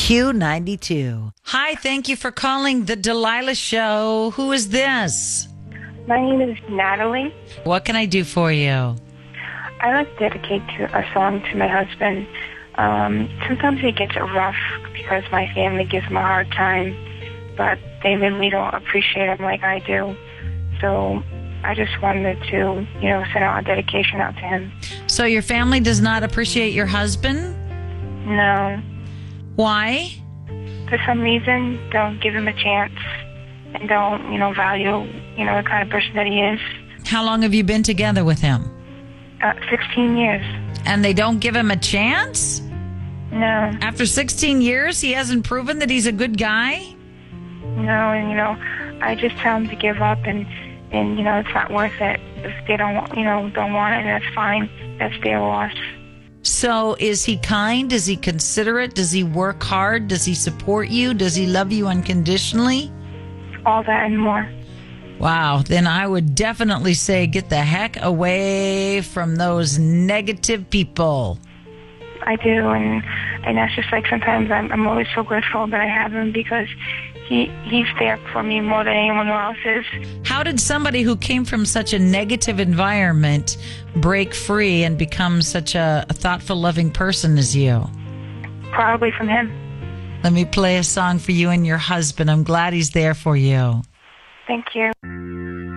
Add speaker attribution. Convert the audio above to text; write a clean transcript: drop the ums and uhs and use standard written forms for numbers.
Speaker 1: Q92. Hi, thank you for calling the Delilah Show. Who is this?
Speaker 2: My name is Natalie.
Speaker 1: What can I do for you?
Speaker 2: I like to dedicate a song to my husband. Sometimes he gets it rough because my family gives him a hard time, but they really don't appreciate him like I do. So I just wanted to, send out a dedication out to him.
Speaker 1: So your family does not appreciate your husband?
Speaker 2: No.
Speaker 1: Why?
Speaker 2: For some reason, don't give him a chance and don't, value, the kind of person that he is.
Speaker 1: How long have you been together with him?
Speaker 2: 16 years.
Speaker 1: And they don't give him a chance?
Speaker 2: No.
Speaker 1: After 16 years, he hasn't proven that he's a good guy?
Speaker 2: No, and, I just tell him to give up and it's not worth it. If they don't want it, that's fine. That's their loss.
Speaker 1: So is he kind? Is he considerate? Does he work hard? Does he support you? Does he love you unconditionally?
Speaker 2: All that and more.
Speaker 1: Wow. Then I would definitely say get the heck away from those negative people.
Speaker 2: I do, and that's just like sometimes I'm always so grateful that I have him because he's there for me more than anyone else is.
Speaker 1: How did somebody who came from such a negative environment break free and become such a thoughtful, loving person as you?
Speaker 2: Probably from him.
Speaker 1: Let me play a song for you and your husband. I'm glad he's there for you.
Speaker 2: Thank you.